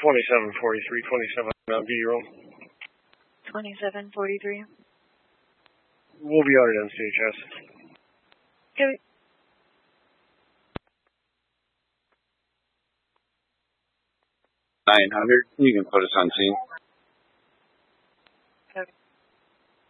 2743, 27 B roll. 2743. We'll be out at NCHS. Okay. 900, you can put us on scene.